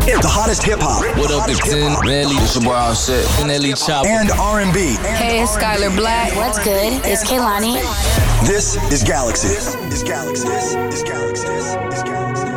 The hottest hip-hop. What up, it's Nelly. It's your boy Offset. Nelly Chopper. And R&B. Hey, it's Skylar Black. What's good? It's Kehlani. This is Galaxy. This is Galaxy. This is Galaxy. This is Galaxy.